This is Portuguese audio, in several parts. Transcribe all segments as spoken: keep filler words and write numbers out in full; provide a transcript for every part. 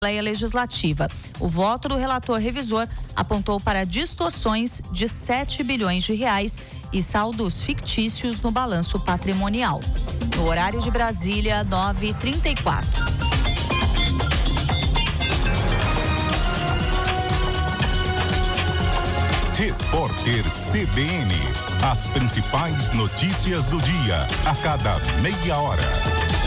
Assembleia Legislativa. O voto do relator revisor apontou para distorções de sete bilhões de reais e saldos fictícios no balanço patrimonial. No horário de Brasília, nove e trinta e quatro. Repórter C B N. As principais notícias do dia, a cada meia hora.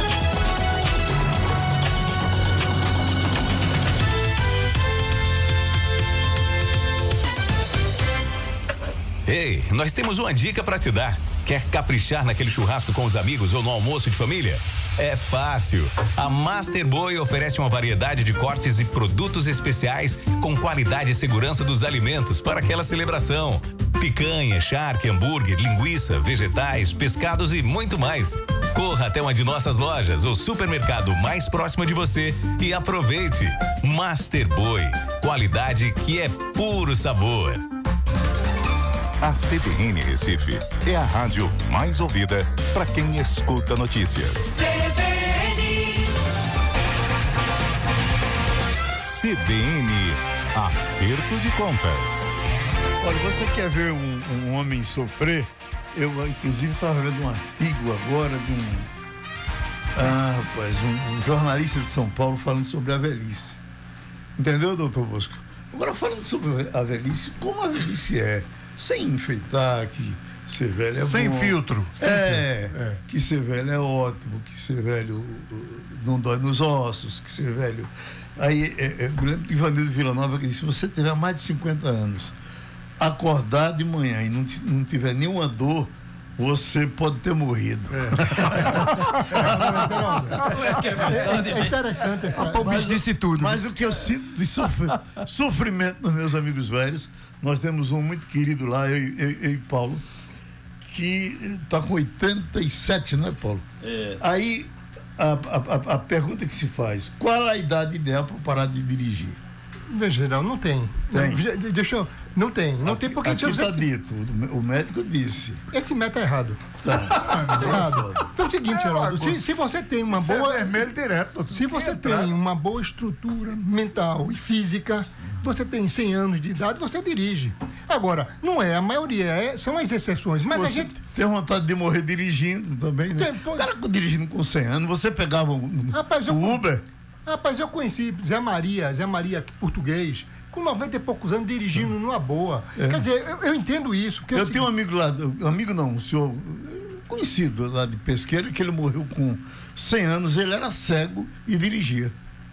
Ei, nós temos uma dica para te dar. Quer caprichar naquele churrasco com os amigos ou no almoço de família? É fácil. A Master Boi oferece uma variedade de cortes e produtos especiais com qualidade e segurança dos alimentos para aquela celebração. Picanha, charque, hambúrguer, linguiça, vegetais, pescados e muito mais. Corra até uma de nossas lojas ou supermercado mais próximo de você e aproveite. Master Boi, qualidade que é puro sabor. A C B N Recife é a rádio mais ouvida para quem escuta notícias. C B N. C B N, acerto de contas. Olha, você quer ver um, um homem sofrer? Eu, inclusive, estava vendo um artigo agora de um, ah, rapaz, um, um jornalista de São Paulo falando sobre a velhice. Entendeu, doutor Bosco? Agora, falando sobre a velhice, como a velhice é? Sem enfeitar, que ser velho é sem bom. Filtro. Sem é, filtro. É, que ser velho é ótimo, que ser velho não dói nos ossos, que ser velho... Aí, é, é, eu lembro de Ivanildo Villanova que disse, se você tiver mais de cinquenta anos, acordar de manhã e não, não tiver nenhuma dor, você pode ter morrido. É, é, é interessante essa... A mas, disse tudo. Mas o que eu sinto de sofr, sofrimento nos meus amigos velhos, nós temos um muito querido lá, eu, eu, eu e Paulo, que está com oitenta e sete, né, Paulo? É. Aí, a, a, a pergunta que se faz, qual a idade ideal para parar de dirigir? Veja, não, não tem. Tem. Não, deixa eu... Não tem, não aqui, tem porque... Aqui está dito, o médico disse. Esse método é errado. Tá. É errado. Então é o seguinte, Geraldo, se, se você tem uma Isso boa... é vermelho direto. Se você tem uma boa estrutura mental e física, você tem cem anos de idade, você dirige. Agora, não é a maioria, é, são as exceções. Mas você a gente... tem vontade de morrer dirigindo também, né? Tem, pô... O cara dirigindo com cem anos, você pegava o, Rapaz, o eu... Uber... Rapaz, eu conheci Zé Maria, Zé Maria português, com noventa e poucos anos dirigindo numa boa. É. Quer dizer, eu, eu entendo isso. Eu, eu sei... tenho um amigo lá, um amigo não, um senhor conhecido lá de Pesqueira, que ele morreu com cem anos, ele era cego e dirigia.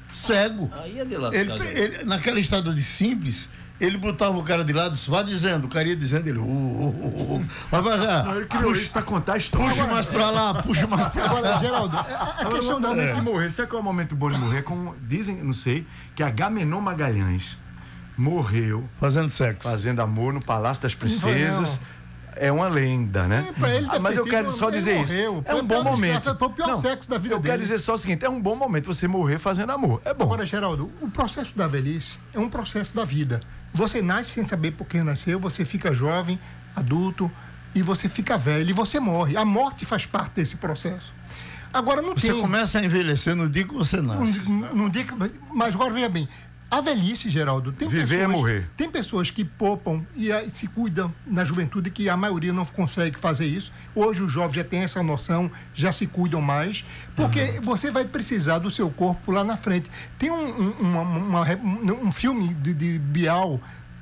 Cego. Aí é de lascar, ele, ele, naquela estrada de Simples, ele botava o cara de lado, vá dizendo, o cara ia dizendo, ele... Uh, uh, uh, uh, vai, vai, vai, não, ele criou puxa, isso pra contar a história. Puxa mais pra lá, puxa mais pra lá. Agora, Geraldo, a, a questão não da... é de morrer, sabe qual é o momento bom de morrer? Como dizem, não sei, que Agamenon Magalhães morreu... Fazendo sexo. Fazendo amor no Palácio das Princesas. É uma lenda, né? Sim, pra ele ah, mas eu quero só dizer morreu, isso. É um bom momento. Foi o pior não, sexo da vida eu dele. quero dizer só o seguinte, é um bom momento você morrer fazendo amor. É bom. Agora, Geraldo, o processo da velhice é um processo da vida. Você nasce sem saber por que nasceu, você fica jovem, adulto, e você fica velho, e você morre. A morte faz parte desse processo. Agora, não você tem... Você começa a envelhecer no dia que você nasce. No, no dia que... Mas agora, veja bem, a velhice, Geraldo, tem Viver pessoas, é morrer. Tem pessoas que poupam e a, se cuidam na juventude, que a maioria não consegue fazer isso. Hoje os jovens já têm essa noção, já se cuidam mais, porque uhum. você vai precisar do seu corpo lá na frente. Tem um, um, uma, uma, um, um filme de, de Bial,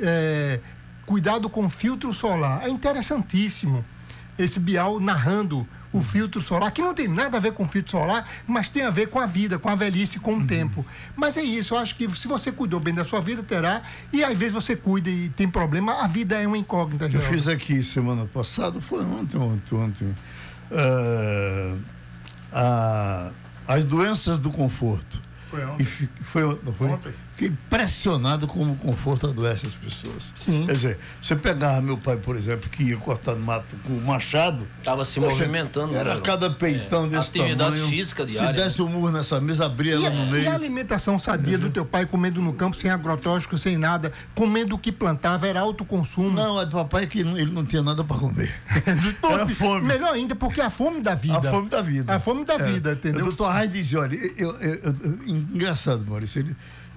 é, Cuidado com Filtro Solar. É interessantíssimo esse Bial narrando o filtro solar, que não tem nada a ver com o filtro solar, mas tem a ver com a vida, com a velhice, com o uhum. tempo. Mas é isso, eu acho que se você cuidou bem da sua vida, terá, e às vezes você cuida e tem problema, a vida é uma incógnita. Eu Geraldo. Fiz aqui semana passada, foi ontem, ontem, ontem, uh, uh, as doenças do conforto. Foi ontem. E foi, não foi? Ontem. Fiquei impressionado como o conforto adoece as pessoas. Sim. Quer dizer, você pegava meu pai, por exemplo, que ia cortar no mato com o machado. Estava se poxa, movimentando. Era né? cada peitão é, desse atividade tamanho. Física diária. Se desse o um murro nessa mesa, abria e ela no a, meio. E a alimentação sadia do teu pai, comendo no campo, sem agrotóxico, sem nada, comendo o que plantava, era autoconsumo. Não, a do papai que ele não tinha nada para comer. Era fome. Melhor ainda, porque a fome da vida. A fome da vida. A fome da é. vida, entendeu? O doutor Reis dizia, olha, eu, eu, eu, eu, engraçado, Maurício, ele,